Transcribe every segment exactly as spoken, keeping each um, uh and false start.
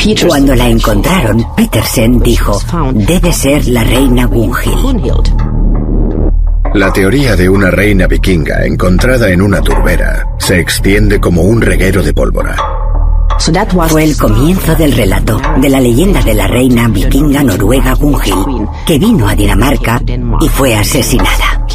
Cuando la encontraron, Petersen dijo: debe ser la reina Gunhild. La teoría de una reina vikinga encontrada en una turbera se extiende como un reguero de pólvora. Fue el comienzo del relato de la leyenda de la reina vikinga noruega Gunhild, que vino a Dinamarca y fue asesinada.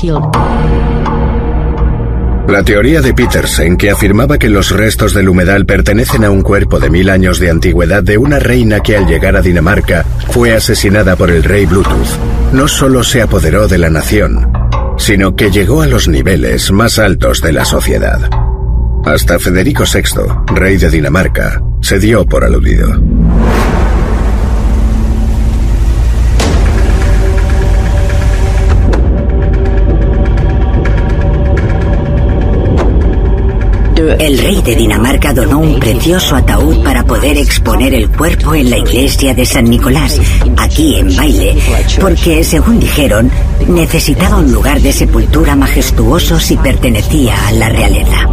La teoría de Petersen, que afirmaba que los restos del humedal pertenecen a un cuerpo de mil años de antigüedad de una reina que al llegar a Dinamarca fue asesinada por el rey Bluetooth, no solo se apoderó de la nación, sino que llegó a los niveles más altos de la sociedad. Hasta Federico sexto, rey de Dinamarca, se dio por aludido. El rey de Dinamarca donó un precioso ataúd para poder exponer el cuerpo en la iglesia de San Nicolás, aquí en Vejle, porque, según dijeron, necesitaba un lugar de sepultura majestuoso si pertenecía a la realeza.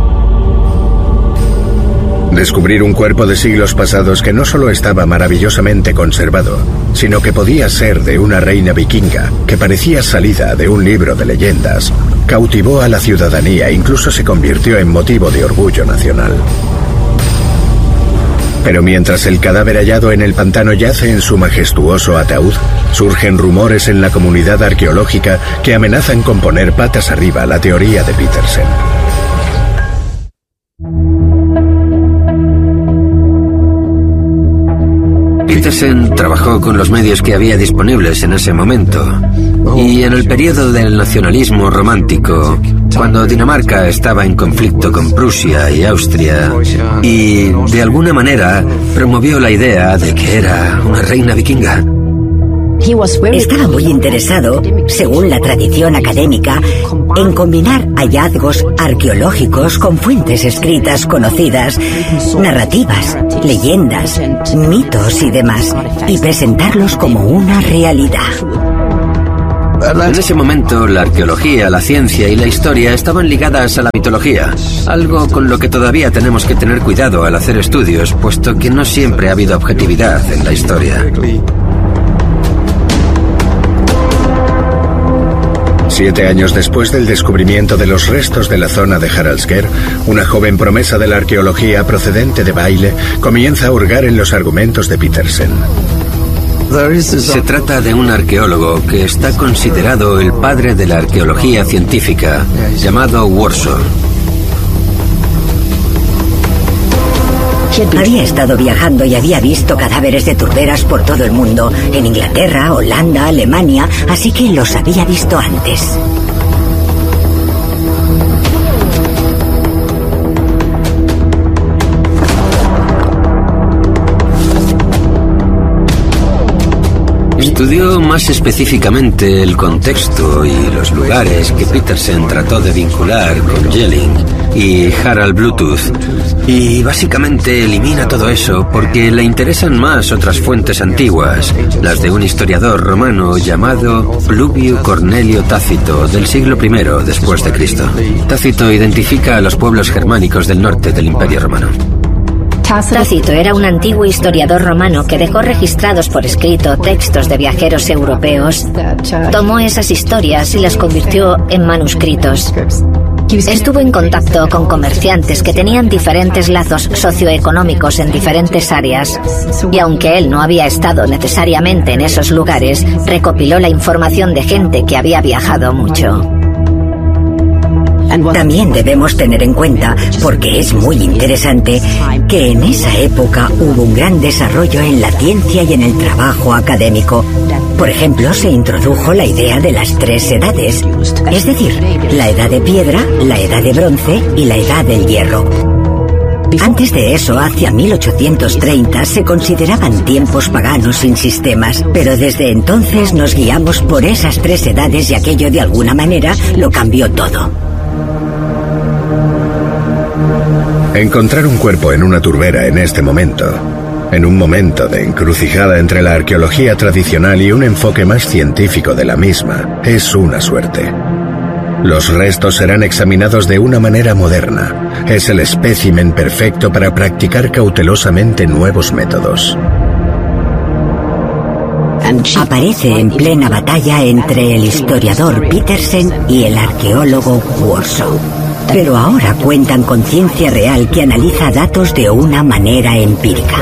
Descubrir un cuerpo de siglos pasados que no solo estaba maravillosamente conservado, sino que podía ser de una reina vikinga que parecía salida de un libro de leyendas, cautivó a la ciudadanía e incluso se convirtió en motivo de orgullo nacional. Pero mientras el cadáver hallado en el pantano yace en su majestuoso ataúd, surgen rumores en la comunidad arqueológica que amenazan con poner patas arriba la teoría de Petersen. Petersen trabajó con los medios que había disponibles en ese momento y en el periodo del nacionalismo romántico, cuando Dinamarca estaba en conflicto con Prusia y Austria, y de alguna manera promovió la idea de que era una reina vikinga. Estaba muy interesado, según la tradición académica, en combinar hallazgos arqueológicos con fuentes escritas conocidas, narrativas, leyendas, mitos y demás, y presentarlos como una realidad. En ese momento, la arqueología, la ciencia y la historia estaban ligadas a la mitología, algo con lo que todavía tenemos que tener cuidado al hacer estudios, puesto que no siempre ha habido objetividad en la historia. Siete años después del descubrimiento de los restos de la zona de Haraldsker, una joven promesa de la arqueología procedente de Vejle comienza a hurgar en los argumentos de Petersen. Se trata de un arqueólogo que está considerado el padre de la arqueología científica, llamado Warsaw. Había estado viajando y había visto cadáveres de turberas por todo el mundo, en Inglaterra, Holanda, Alemania, así que los había visto antes. Estudió más específicamente el contexto y los lugares que Petersen trató de vincular con Jelling y Harald Bluetooth, y básicamente elimina todo eso porque le interesan más otras fuentes antiguas, las de un historiador romano llamado Pluvio Cornelio Tácito del siglo primero después de Cristo. Tácito identifica a los pueblos germánicos del norte del Imperio Romano. Tácito era un antiguo historiador romano que dejó registrados por escrito textos de viajeros europeos. Tomó esas historias y las convirtió en manuscritos. Estuvo en contacto con comerciantes que tenían diferentes lazos socioeconómicos en diferentes áreas, y aunque él no había estado necesariamente en esos lugares, recopiló la información de gente que había viajado mucho. También debemos tener en cuenta, porque es muy interesante, que en esa época hubo un gran desarrollo en la ciencia y en el trabajo académico. Por ejemplo, se introdujo la idea de las tres edades, es decir, la edad de piedra, la edad de bronce y la edad del hierro. Antes de eso, hacia mil ochocientos treinta, se consideraban tiempos paganos sin sistemas, pero desde entonces nos guiamos por esas tres edades y aquello de alguna manera lo cambió todo. Encontrar un cuerpo en una turbera en este momento, en un momento de encrucijada entre la arqueología tradicional y un enfoque más científico de la misma, es una suerte. Los restos serán examinados de una manera moderna. Es el espécimen perfecto para practicar cautelosamente nuevos métodos. Aparece en plena batalla entre el historiador Petersen y el arqueólogo Warsaw. Pero ahora cuentan con ciencia real que analiza datos de una manera empírica.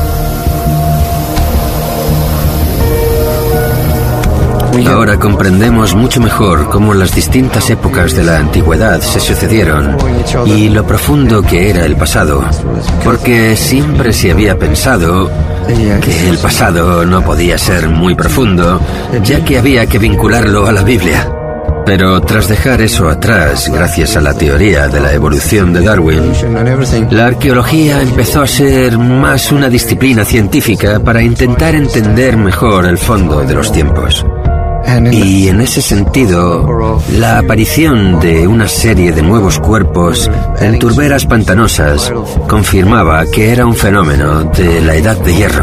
Ahora comprendemos mucho mejor cómo las distintas épocas de la antigüedad se sucedieron y lo profundo que era el pasado, porque siempre se había pensado que el pasado no podía ser muy profundo, ya que había que vincularlo a la Biblia. Pero tras dejar eso atrás, gracias a la teoría de la evolución de Darwin, la arqueología empezó a ser más una disciplina científica para intentar entender mejor el fondo de los tiempos. Y en ese sentido, la aparición de una serie de nuevos cuerpos en turberas pantanosas confirmaba que era un fenómeno de la Edad de Hierro.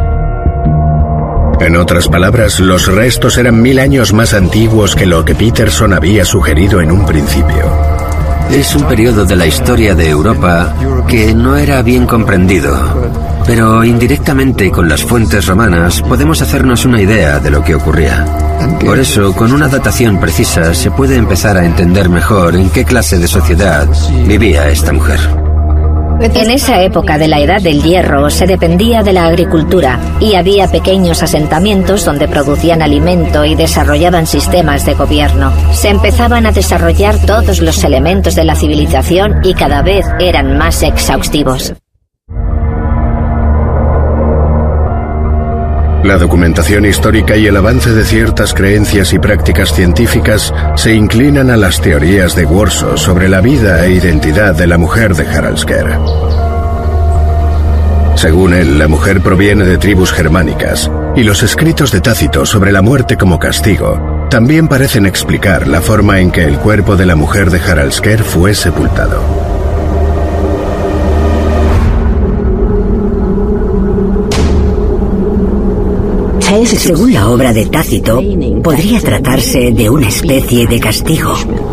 En otras palabras, los restos eran mil años más antiguos que lo que Peterson había sugerido en un principio. Es un periodo de la historia de Europa que no era bien comprendido, pero indirectamente con las fuentes romanas podemos hacernos una idea de lo que ocurría. Por eso, con una datación precisa se puede empezar a entender mejor en qué clase de sociedad vivía esta mujer. En esa época de la Edad del Hierro se dependía de la agricultura y había pequeños asentamientos donde producían alimento y desarrollaban sistemas de gobierno. Se empezaban a desarrollar todos los elementos de la civilización y cada vez eran más exhaustivos. La documentación histórica y el avance de ciertas creencias y prácticas científicas se inclinan a las teorías de Warsaw sobre la vida e identidad de la mujer de Haraldskær. Según él, la mujer proviene de tribus germánicas, y los escritos de Tácito sobre la muerte como castigo también parecen explicar la forma en que el cuerpo de la mujer de Haraldskær fue sepultado. Según la obra de Tácito, podría tratarse de una especie de castigo.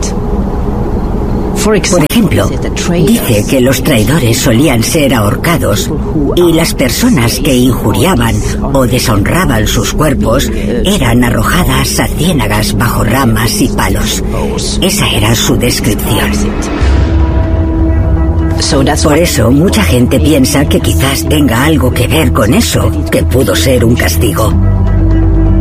Por ejemplo, dice que los traidores solían ser ahorcados y las personas que injuriaban o deshonraban sus cuerpos eran arrojadas a ciénagas bajo ramas y palos. Esa era su descripción. Por eso, mucha gente piensa que quizás tenga algo que ver con eso, que pudo ser un castigo.